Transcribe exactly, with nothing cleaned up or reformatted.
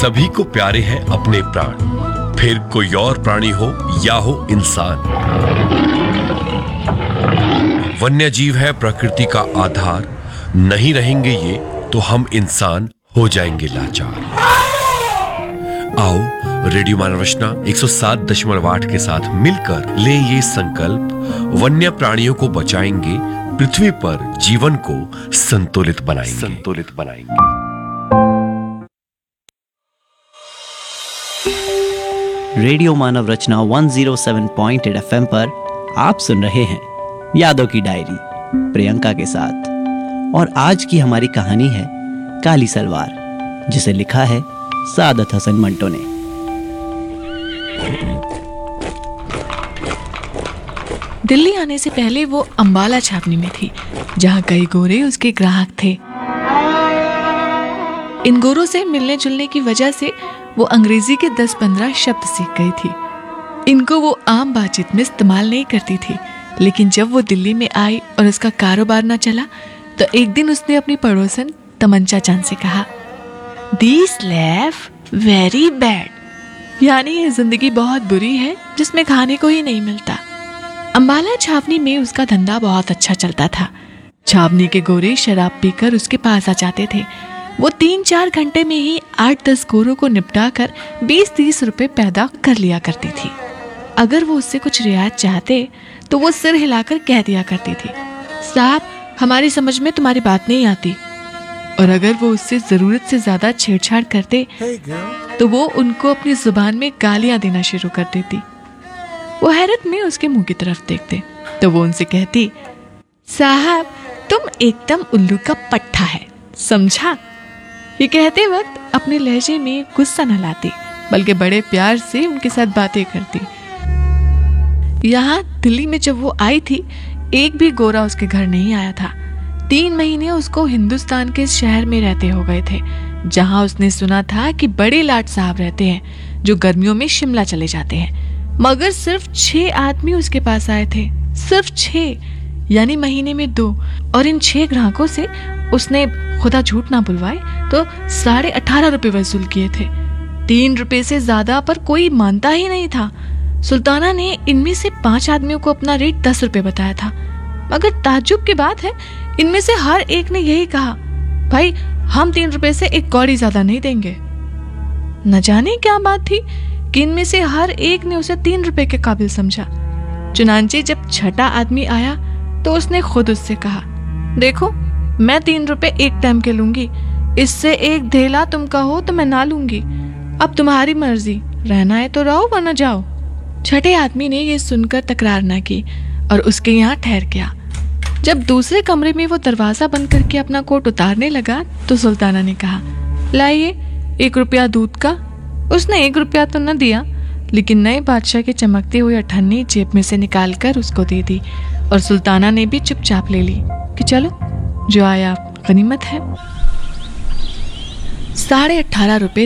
सभी को प्यारे हैं अपने प्राण, फिर कोई और प्राणी हो या हो इंसान। वन्य जीव है प्रकृति का आधार, नहीं रहेंगे ये तो हम इंसान हो जाएंगे लाचार। आओ रेडियो मानव रचना एक सौ सात दशमलव आठ के साथ मिलकर ले ये संकल्प, वन्य प्राणियों को बचाएंगे, पृथ्वी पर जीवन को संतुलित बनाएंगे संतुलित बनाएंगे रेडियो मानव रचना एक सौ सात पॉइंट आठ एफएम पर आप सुन रहे हैं यादों की डायरी प्रियंका के साथ। और आज की हमारी कहानी है काली सलवार, जिसे लिखा है सादत हसन मंटो ने। दिल्ली आने से पहले वो अंबाला छावनी में थी, जहाँ कई गोरे उसके ग्राहक थे। इन गोरों से मिलने जुलने की वजह से वो अंग्रेजी के दस पंद्रह शब्द सीख गई थी। इनको वो आम बातचीत में इस्तेमाल नहीं करती थी, लेकिन जब वो दिल्ली में आई और उसका कारोबार न चला तो एक दिन उसने अपनी पड़ोसन तमंचा चांद से कहा, दिस लाइफ वेरी बैड, यानी ये जिंदगी बहुत बुरी है जिसमें खाने को ही नहीं मिलता। अंबाला छावनी में उसका धंधा बहुत अच्छा चलता था। छावनी के गोरे शराब पीकर उसके पास आ जाते थे। वो तीन चार घंटे में ही आठ दस गोरों को निपटा कर बीस तीस रुपए पैदा कर लिया करती थी। अगर वो उससे कुछ रियायत चाहते तो वो सिर हिलाकर कह दिया करती थी, साहब हमारी समझ में तुम्हारी बात नहीं आती। और अगर वो उससे जरूरत से ज्यादा छेड़छाड़ करते तो वो उनको अपनी जुबान में गालियां देना शुरू कर देती। वो हैरत में उसके मुंह की तरफ देखते तो वो उनसे कहती, साहब तुम एकदम उल्लू का पट्ठा है, समझा। ये कहते वक्त अपने लहजे में गुस्सा न लाती, बल्कि बड़े प्यार से उनके साथ बातें करती। यहाँ दिल्ली में जब वो आई थी, एक भी गोरा उसके घर नहीं आया था। तीन महीने उसको हिंदुस्तान के शहर में रहते हो गए थे, जहाँ उसने सुना था कि बड़े लाट साहब रहते हैं जो गर्मियों में शिमला चले जाते हैं। मगर सिर्फ छह आदमी उसके पास आए थे, सिर्फ छह, यानी महीने में दो। और इन छह ग्राहकों से उसने, खुदा झूठ ना बुलवाए, तो साढ़े अठारह रुपए वसूल किए थे। तीन रुपए से ज्यादा पर कोई मानता ही नहीं था। सुल्ताना ने इनमें से पांच आदमियों को अपना रेट दस रुपए बताया था, मगर ताज्जुब की बात है इनमें से हर एक ने यही कहा, भाई हम तीन रुपए से एक कौड़ी ज्यादा नहीं देंगे। न जाने क्या बात थी कि इनमें से हर एक ने उसे तीन रुपए के काबिल समझा। चुनांचे जब छठा आदमी आया तो उसने खुद उससे कहा, देखो मैं तीन रुपए एक टाइम के लूंगी, इससे एक धेला तुम कहो तो मैं ना लूंगी। अब तुम्हारी मर्जी, रहना है तो रहो वरना जाओ। छठे आदमी ने ये सुनकर तकरार ना की और उसके यहाँ ठहर गया। जब दूसरे कमरे में वो दरवाजा बंद करके अपना कोट उतारने लगा तो सुल्ताना ने कहा, लाइए एक रुपया दूध का। उसने एक रुपया तो न दिया, लेकिन नए बादशाह के चमकते हुए अठन्नी जेब में से निकालकर उसको दे दी। और सुल्ताना ने भी चुपचाप ले ली कि चलो जो आया गनीमत है। साढ़े अठारह रुपए